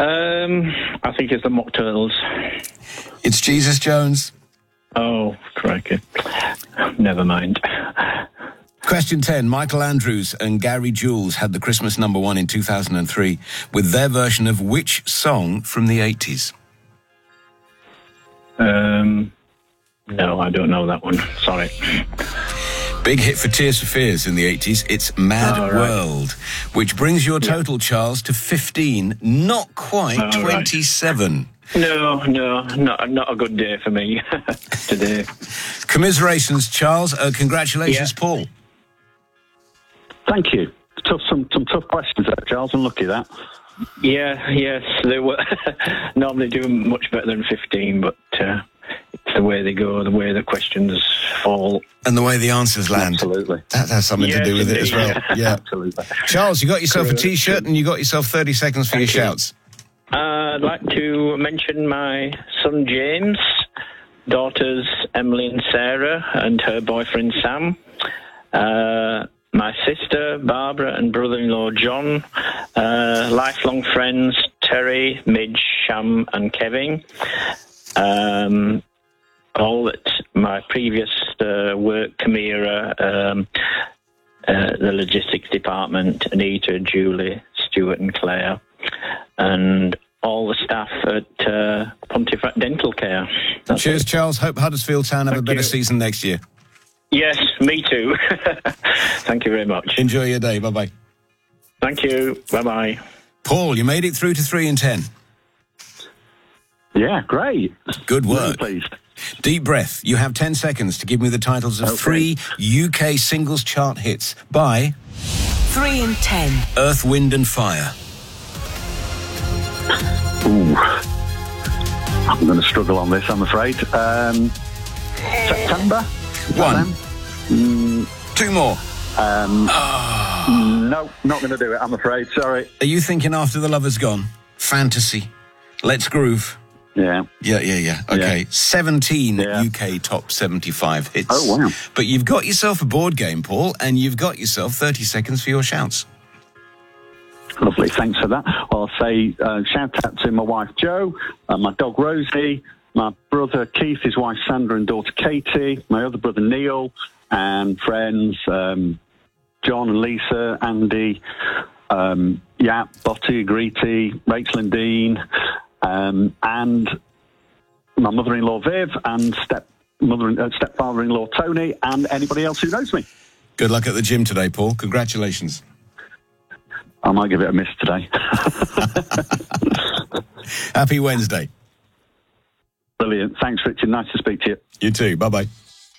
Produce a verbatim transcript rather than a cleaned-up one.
Um, I think it's the Mock Turtles. It's Jesus Jones. Oh, crikey. Never mind. Question ten. Michael Andrews and Gary Jules had the Christmas number one in two thousand three with their version of which song from the eighties? Um, no, I don't know that one. Sorry. Big hit for Tears for Fears in the eighties. It's Mad Oh, right. World, which brings your total, Charles, to fifteen. Not quite Oh, right. twenty-seven. No, no, not, not a good day for me today. Commiserations, Charles. Uh, congratulations, Yeah. Paul. Thank you. Tough, some, some tough questions there, Charles. I'm lucky that. Yeah, yes, they were normally doing much better than fifteen, but uh, it's the way they go, the way the questions fall. And the way the answers land. Absolutely. That has something Yes, to do with it as well. indeed. Yeah. Absolutely. Charles, you got yourself a Correct. T-shirt and you got yourself thirty seconds for Thank your you. shouts. Uh, I'd like to mention my son James, daughters Emily and Sarah, and her boyfriend Sam. Uh, my sister Barbara and brother-in-law John. Uh, lifelong friends Terry, Midge, Sham, and Kevin. Um, all at my previous uh, work, Camira, um, uh, the logistics department, Anita, Julie, Stuart, and Claire, and all the staff at uh, Pontefract Dental Care. That's Cheers, it. Charles. Hope Huddersfield Town have a Thank better you. season next year. Yes, me too. Thank you very much. Enjoy your day. Bye-bye. Thank you. Bye-bye. Paul, you made it through to three and ten. Yeah, great. Good Really work. pleased. Deep breath. You have ten seconds to give me the titles of Okay. three U K singles chart hits by Three and ten. Earth, Wind and Fire. Ooh. I'm going to struggle on this, I'm afraid. Um, September? One. Mm, Two more. um, no, not going to do it, I'm afraid. Sorry. Are you thinking After the Lover's Gone? Fantasy. Let's Groove. Yeah. Yeah, yeah, yeah. Okay. Yeah. seventeen Yeah. U K top seventy-five hits. Oh, wow. But you've got yourself a board game, Paul, and you've got yourself thirty seconds for your shouts. Lovely, thanks for that. I'll say uh, shout out to my wife Jo, uh, my dog Rosie, my brother Keith, his wife Sandra and daughter Katie, my other brother Neil, and friends um, John and Lisa, Andy, um, Yap, Botty, Greety, Rachel and Dean, um, and my mother-in-law Viv, and step mother uh, stepfather-in-law Tony, and anybody else who knows me. Good luck at the gym today, Paul. Congratulations. I might give it a miss today. Happy Wednesday. Brilliant. Thanks, Richard. Nice to speak to you. You too. Bye-bye.